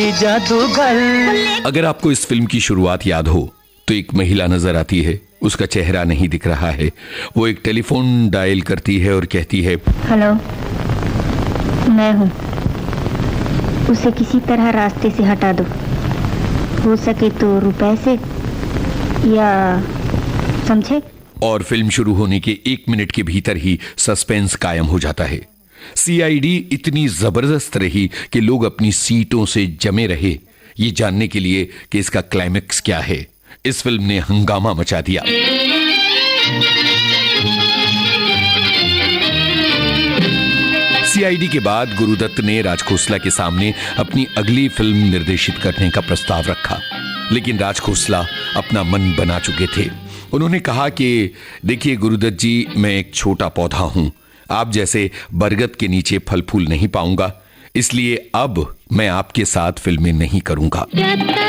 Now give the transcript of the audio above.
जादूगर। अगर आपको इस फिल्म की शुरुआत याद हो तो एक महिला नजर आती है, उसका चेहरा नहीं दिख रहा है। वो एक टेलीफोन डायल करती है और कहती है, हेलो, मैं हूँ। उसे किसी तरह रास्ते से हटा दो, हो सके तो रुपए से, या समझे। और फिल्म शुरू होने के 1 मिनट के भीतर ही सस्पेंस कायम हो जाता है। सीआईडी इतनी जबरदस्त रही कि लोग अपनी सीटों से जमे रहे, ये जानने के लिए कि इसका क्लाइमेक्स क्या है। इस फिल्म ने हंगामा मचा दिया। सीआईडी के बाद गुरुदत्त ने राज खोसला के सामने अपनी अगली फिल्म निर्देशित करने का प्रस्ताव रखा, लेकिन राज खोसला अपना मन बना चुके थे। उन्होंने कहा कि देखिए गुरुदत्त जी, मैं एक छोटा पौधा हूं, आप जैसे बरगद के नीचे फल फूल नहीं पाऊंगा, इसलिए अब मैं आपके साथ फिल्में नहीं करूंगा।